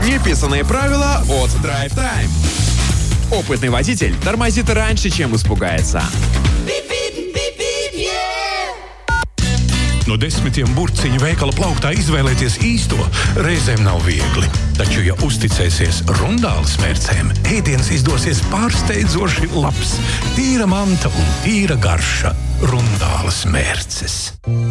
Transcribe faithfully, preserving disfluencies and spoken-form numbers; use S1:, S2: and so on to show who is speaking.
S1: Неписанные правила от Drive Time. Опытный водитель тормозит раньше, чем испугается.
S2: No desmitiem burciņu veikala plauktā izvēlēties īsto reizēm nav viegli. Taču, ja uzticēsies Rundāles mērcēm, ēdiens izdosies pārsteidzoši labs. Tīra manta un tīra garša Rundāles mērces.